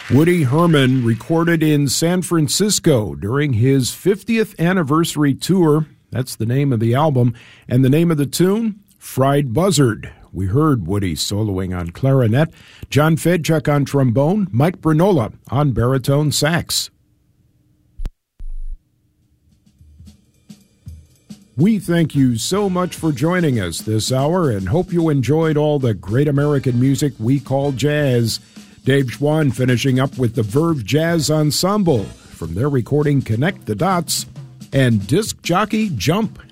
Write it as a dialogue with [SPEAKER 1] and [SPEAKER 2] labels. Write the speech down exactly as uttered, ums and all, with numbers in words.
[SPEAKER 1] Woody Herman recorded in San Francisco during his fiftieth anniversary tour. That's the name of the album. And the name of the tune, Fried Buzzard. We heard Woody soloing on clarinet, John Fedchuk on trombone, Mike Branola on baritone sax. We thank you so much for joining us this hour and hope you enjoyed all the great American music we call jazz. Dave Schwann finishing up with the Verve Jazz Ensemble from their recording Connect the Dots and Disc Jockey Jump.